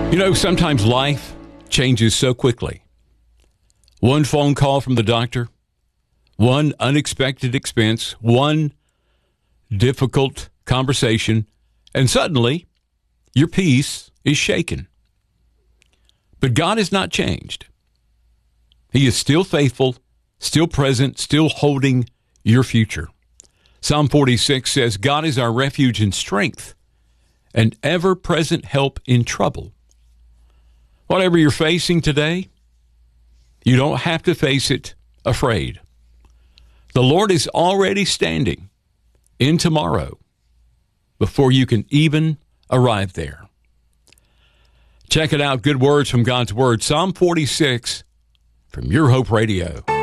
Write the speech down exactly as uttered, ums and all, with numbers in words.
You know, sometimes life changes so quickly. One phone call from the doctor, one unexpected expense, one difficult conversation, and suddenly your peace is shaken. But God has not changed. He is still faithful, still present, still holding your future. Psalm forty-six says, God is our refuge and strength, an ever-present help in trouble. Whatever you're facing today, you don't have to face it afraid. The Lord is already standing in tomorrow before you can even arrive there. Check it out. Good words from God's Word. Psalm forty-six from Your Hope Radio.